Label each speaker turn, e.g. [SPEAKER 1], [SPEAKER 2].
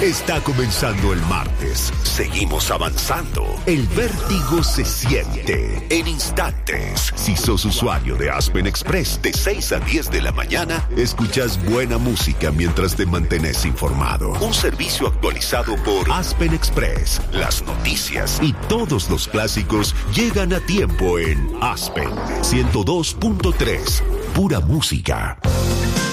[SPEAKER 1] Está comenzando el martes. Seguimos avanzando. El vértigo se siente en instantes. Si sos usuario de Aspen Express, de 6 a 10 de la mañana, escuchas buena música mientras te mantenés informado. Un servicio actualizado por Aspen Express. Las noticias y todos los clásicos llegan a tiempo en Aspen 102.3. Pura música.